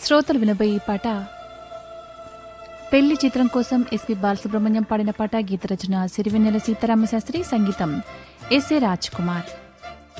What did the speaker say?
శ్రోతలు వినబోయే ఈ పాట పెళ్లి చిత్రం కోసం ఎస్పి బాలసుబ్రహ్మణ్యం పాడిన పాట. గీత రచన సిరివెన్నెల సీతారామశాస్త్రి, సంగీతం ఎస్ఏ రాజ్ కుమార్.